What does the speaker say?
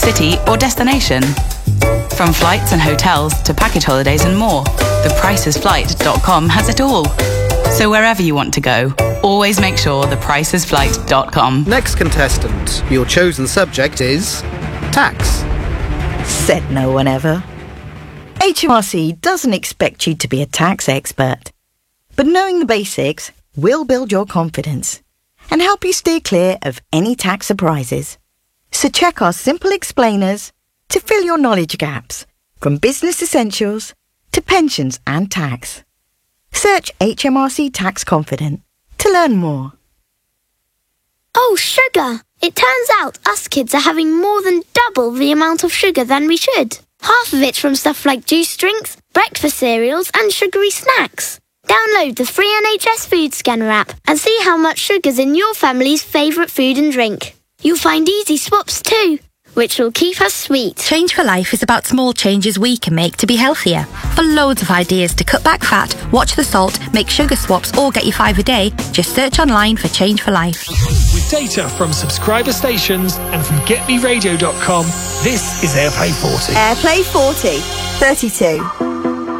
city or destination. From flights and hotels to package holidays and more, thepricesflight.com has it all. So wherever you want to go, always make sure thepricesflight.com. Next contestant, your chosen subject is tax. Said no one ever. HMRC doesn't expect you to be a tax expert, but knowing the basics will build your confidence and help you steer clear of any tax surprises. So check our simple explainers to fill your knowledge gaps, from business essentials to pensions and tax. Search HMRC Tax Confident to learn more. Oh, sugar! It turns out us kids are having more than double the amount of sugar than we should. Half of it's from stuff like juice drinks, breakfast cereals and sugary snacks. Download the free NHS Food Scanner app and see how much sugar's in your family's favourite food and drink. You'll find easy swaps too, which will keep us sweet. Change for Life is about small changes we can make to be healthier. For loads of ideas to cut back fat, watch the salt, make sugar swaps or get your 5 a day, just search online for Change for Life. With data from subscriber stations and from getmeradio.com, this is AirPlay 40. AirPlay 40. 32.